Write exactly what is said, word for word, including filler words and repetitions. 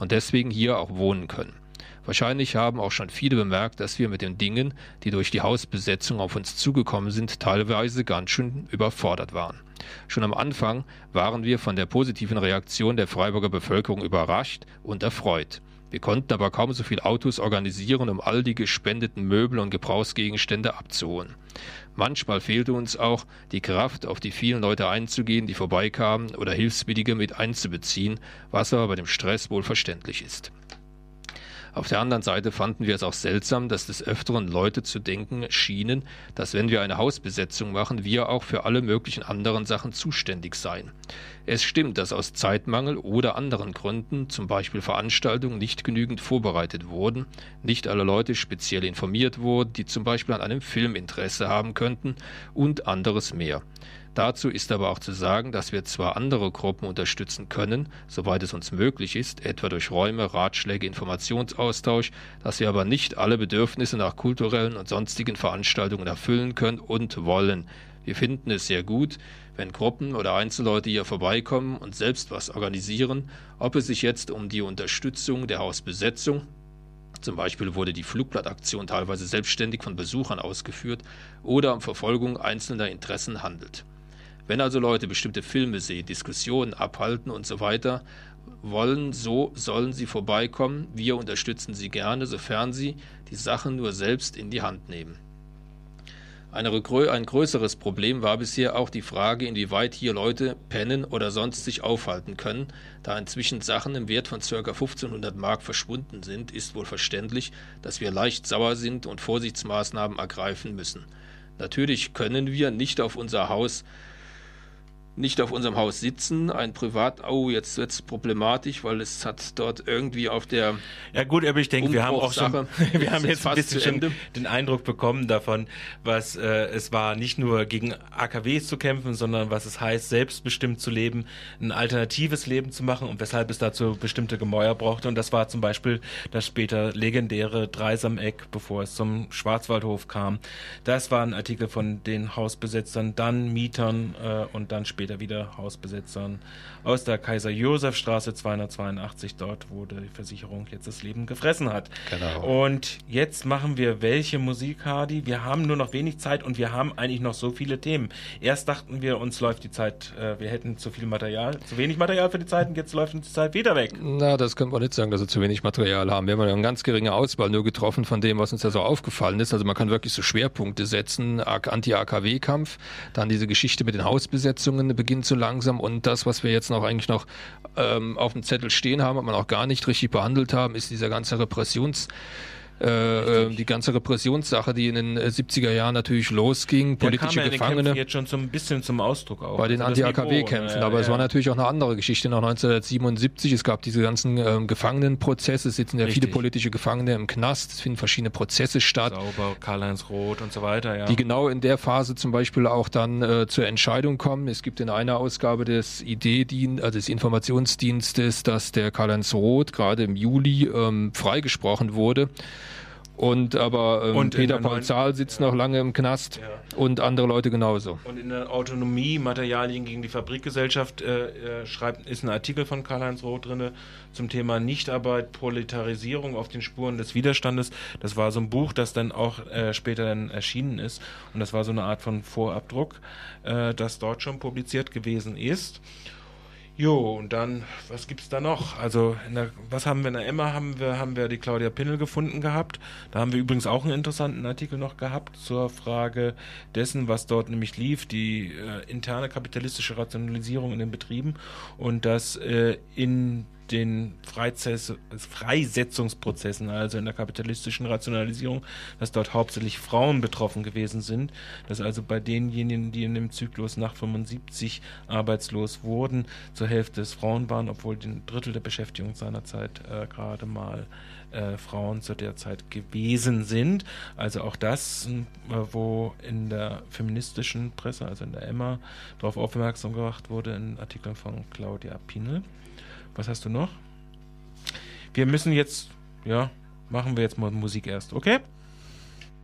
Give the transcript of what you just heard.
und deswegen hier auch wohnen können. Wahrscheinlich haben auch schon viele bemerkt, dass wir mit den Dingen, die durch die Hausbesetzung auf uns zugekommen sind, teilweise ganz schön überfordert waren. Schon am Anfang waren wir von der positiven Reaktion der Freiburger Bevölkerung überrascht und erfreut. Wir konnten aber kaum so viele Autos organisieren, um all die gespendeten Möbel und Gebrauchsgegenstände abzuholen. Manchmal fehlte uns auch die Kraft, auf die vielen Leute einzugehen, die vorbeikamen, oder Hilfswillige mit einzubeziehen, was aber bei dem Stress wohl verständlich ist. Auf der anderen Seite fanden wir es auch seltsam, dass des Öfteren Leute zu denken schienen, dass wenn wir eine Hausbesetzung machen, wir auch für alle möglichen anderen Sachen zuständig seien. Es stimmt, dass aus Zeitmangel oder anderen Gründen, zum Beispiel Veranstaltungen, nicht genügend vorbereitet wurden, nicht alle Leute speziell informiert wurden, die zum Beispiel an einem Film Interesse haben könnten und anderes mehr. Dazu ist aber auch zu sagen, dass wir zwar andere Gruppen unterstützen können, soweit es uns möglich ist, etwa durch Räume, Ratschläge, Informationsaustausch, dass wir aber nicht alle Bedürfnisse nach kulturellen und sonstigen Veranstaltungen erfüllen können und wollen. Wir finden es sehr gut, wenn Gruppen oder Einzelleute hier vorbeikommen und selbst was organisieren, ob es sich jetzt um die Unterstützung der Hausbesetzung, zum Beispiel wurde die Flugblattaktion teilweise selbstständig von Besuchern ausgeführt, oder um Verfolgung einzelner Interessen handelt. Wenn also Leute bestimmte Filme sehen, Diskussionen abhalten und so weiter wollen, so sollen sie vorbeikommen. Wir unterstützen sie gerne, sofern sie die Sachen nur selbst in die Hand nehmen. Ein größeres Problem war bisher auch die Frage, inwieweit hier Leute pennen oder sonst sich aufhalten können. Da inzwischen Sachen im Wert von ca. fünfzehnhundert Mark verschwunden sind, ist wohl verständlich, dass wir leicht sauer sind und Vorsichtsmaßnahmen ergreifen müssen. Natürlich können wir nicht auf unser Haus nicht auf unserem Haus sitzen, ein Privat, oh, jetzt wird es problematisch, weil es hat dort irgendwie auf der Ja gut, aber ich denke, wir haben auch schon, wir haben jetzt ein bisschen den Eindruck bekommen davon, was äh, es war, nicht nur gegen A K Ws zu kämpfen, sondern was es heißt, selbstbestimmt zu leben, ein alternatives Leben zu machen und weshalb es dazu bestimmte Gemäuer brauchte. Und das war zum Beispiel das später legendäre Dreisameck, bevor es zum Schwarzwaldhof kam. Das war ein Artikel von den Hausbesetzern, dann Mietern äh, und dann später wieder Hausbesetzern aus der Kaiser-Josef-Straße zweihundertzweiundachtzig, dort, wo die Versicherung jetzt das Leben gefressen hat. Genau. Und jetzt machen wir welche Musik, Hardy? Wir haben nur noch wenig Zeit und wir haben eigentlich noch so viele Themen. Erst dachten wir, uns läuft die Zeit, äh, wir hätten zu viel Material, zu wenig Material für die Zeit und jetzt läuft uns die Zeit wieder weg. Na, das können wir nicht sagen, dass wir zu wenig Material haben. Wir haben eine ganz geringe Auswahl nur getroffen von dem, was uns da so aufgefallen ist. Also man kann wirklich so Schwerpunkte setzen, Anti-A K W-Kampf, dann diese Geschichte mit den Hausbesetzungen beginnt so langsam und das, was wir jetzt noch eigentlich noch ähm, auf dem Zettel stehen haben, aber man auch gar nicht richtig behandelt haben, ist dieser ganze Repressions Äh, die ganze Repressionssache, die in den äh, siebziger Jahren natürlich losging, politische kam ja Gefangene. In den jetzt schon so ein bisschen zum Ausdruck auch. Bei den also Anti-A K W-Kämpfen. Ja, aber ja. es war natürlich auch eine andere Geschichte nach neunzehnhundertsiebenundsiebzig. Es gab diese ganzen ähm, Gefangenenprozesse. Es sitzen ja Richtig. viele politische Gefangene im Knast. Es finden verschiedene Prozesse statt. Sauber, Karl-Heinz Roth und so weiter, ja. Die genau in der Phase zum Beispiel auch dann äh, zur Entscheidung kommen. Es gibt in einer Ausgabe des I D-Dienst, also des Informationsdienstes, dass der Karl-Heinz Roth gerade im Juli ähm, freigesprochen wurde. Und aber ähm, und Peter Paul Zahl sitzt ja. noch lange im Knast ja. und andere Leute genauso. Und in der Autonomie, Materialien gegen die Fabrikgesellschaft äh, schreibt, ist ein Artikel von Karl-Heinz Roth drin zum Thema Nichtarbeit, Proletarisierung auf den Spuren des Widerstandes. Das war so ein Buch, das dann auch äh, später dann erschienen ist. Und das war so eine Art von Vorabdruck, äh, das dort schon publiziert gewesen ist. Jo, und dann, was gibt's da noch? Also, in der, was haben wir in der Emma? Haben wir, haben wir die Claudia Pinnel gefunden gehabt. Da haben wir übrigens auch einen interessanten Artikel noch gehabt zur Frage dessen, was dort nämlich lief, die äh, interne kapitalistische Rationalisierung in den Betrieben und das äh, in den Freizess- Freisetzungsprozessen, also in der kapitalistischen Rationalisierung, dass dort hauptsächlich Frauen betroffen gewesen sind, dass also bei denjenigen, die in dem Zyklus nach fünfundsiebzig arbeitslos wurden, zur Hälfte es Frauen waren, obwohl ein Drittel der Beschäftigung seinerzeit äh, gerade mal äh, Frauen zu der Zeit gewesen sind. Also auch das, äh, wo in der feministischen Presse, also in der Emma, darauf aufmerksam gemacht wurde, in Artikeln von Claudia Pinnel. Was hast du noch? Wir müssen jetzt, ja, machen wir jetzt mal Musik erst, okay?